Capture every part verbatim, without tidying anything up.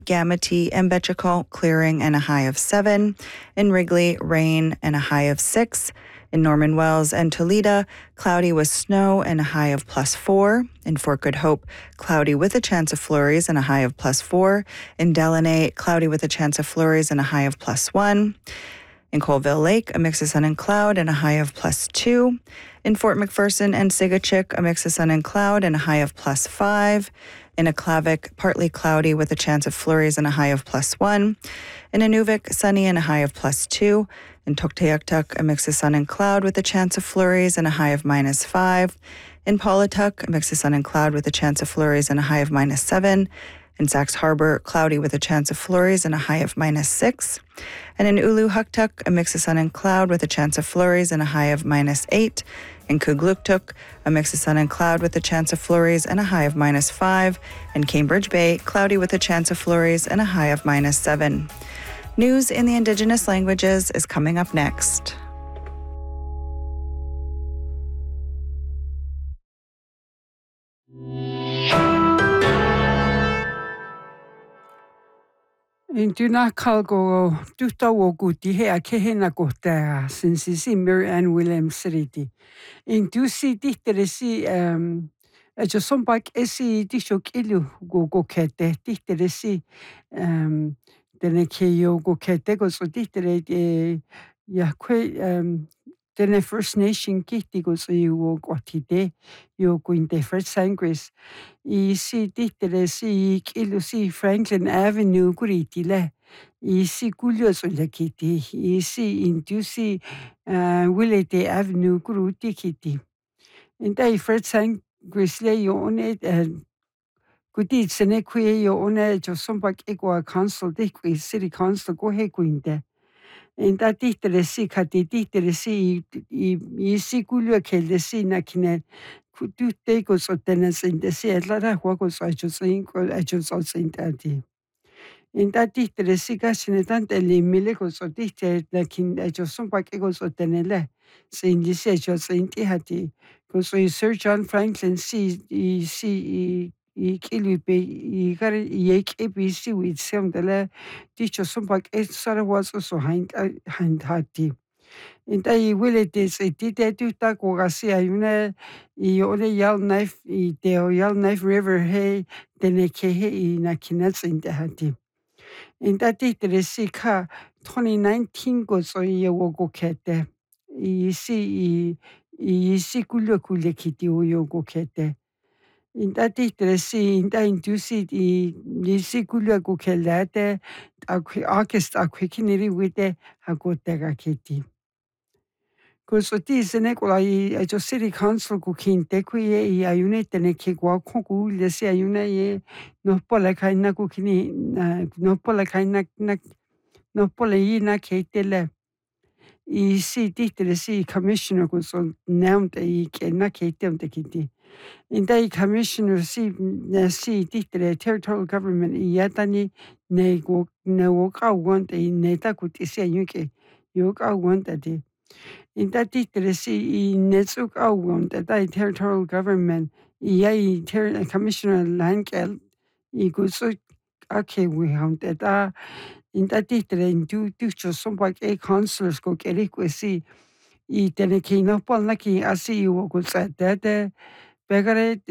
Gamity and Betchikal, clearing and a high of seven. In Wrigley, rain and a high of six. In Norman Wells and Toledo, cloudy with snow and a high of plus four. In Fort Good Hope, cloudy with a chance of flurries and a high of plus four. In Delaney, cloudy with a chance of flurries and a high of plus one. In Colville Lake, a mix of sun and cloud and a high of plus two. In Fort McPherson and Sigachik, a mix of sun and cloud and a high of plus five. In Aklavik, partly cloudy with a chance of flurries and a high of plus one. In Inuvik, sunny and a high of plus two. In Tuktoyaktuk, a mix of sun and cloud with a chance of flurries and a high of minus five. In Pawlatuck, a mix of sun and cloud with a chance of flurries and a high of minus seven. In Sax Harbor, cloudy with a chance of flurries and a high of minus six. And in Ulu-Huktuk, a mix of sun and cloud with a chance of flurries and a high of minus eight. In Kugluktuk, a mix of sun and cloud with a chance of flurries and a high of minus five. In Cambridge Bay, cloudy with a chance of flurries and a high of minus seven. News in the Indigenous languages is coming up next. In Duna Kalgo, Duta Woguti, Hea Kehena Gotera, since is Mary Ann Williams City. In Dusi Dicteresi, um, a Josombak Esi Dishok Ilu go go kete, Dicteresi, um, Denekeo go kete, goes so Dictere, Yaque, um, Then First Nation Kitty goes you walk what he day, you go in the first Sangres. I si dittere si ilu si Franklin Avenue guritile. I si gulliosulle kiti. I si intu si Willete Avenue guruti kiti. In dai Fred Sang Grisle yone gudit sene kwe yone josombak egwa council dikwi city council go he guinde. In da dittere si kati dittere si i si gullio kelde si nakine. Du tego så den sin det ser la hugo så jo sin ko jo så sin tati. In da dictere siga sin tante li mile ko so dictere la kin jo son pa ke ko so tenele. Sin di se jo sin ti hati. Ko so Sir John Franklin si i si i i kilu be i gar i ke bi si with sem de la di jo son pa ke so was so hind hind hati. In dai Willete se dite du ta ko gasi ayuna I ole yal knife I te o yal knife river he tene ke he I na kinats in te hati. In da dite si ka twenty nineteen go so I wo go kete. I si I I si kulo kule kiti o yo go kete. In da dite si in da indusi I I si kulo go kelate August a quickly with the hagotega kiti. Because what is the neck I just city council cooking tequi I unit and a cake walk cool, let's say I unite no polakaina cooking no polakaina no polaina catele. I see dictator see commissioner goes on named a cannot kate them the kitty. In day commissioner see see dictator territorial government yatani nego no want a neta could say you yoga want a day. In that literacy in Netsuk Owen, that I territorial government, yea, commissioner Langel, I go so okay, we have that. In that literacy, do do just some like a councillors go get equity. I then a king of Polnaki, I see you go said that beggaret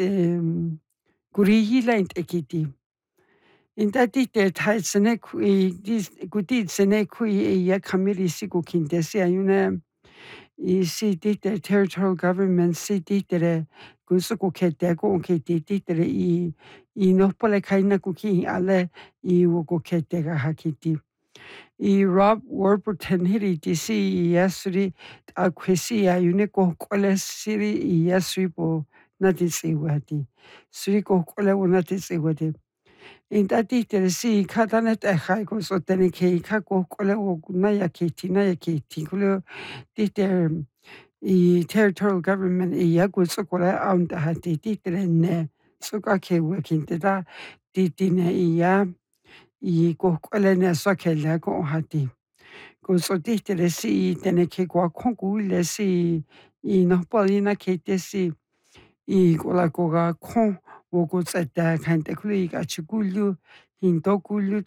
Guri line ekiti. In that detail, tides and equi, this good deeds and equi, a committee sigo kindesi, I I see the territorial government see the gusuko ketego keti titre I I no pole kaina kuki ale I wogo ketega hakiti. I Rob Warburton hiri di si yasri a kwesi a unico quale siri I yasri bo natisi wati. Sriko quale natisi wati. In that detail, see Katanet a haiko so tenike kako kole naya kiti naya kiti kulo diter I territorial government I yagu sokola on the hati ditere ne sokake working to da ditine iya I go kole ne sokela go hati. Go so ditere si tenike go kongu le si I no polina kete si I gola goga kon wogo tseta kante kuli ga chugulu hinto gulu